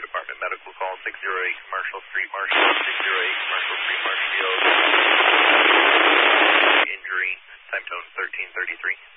Fire Department medical call 608 Marshall Street, Marshall 608 Marshall Street, Marshfield. Injury, time tone 1333.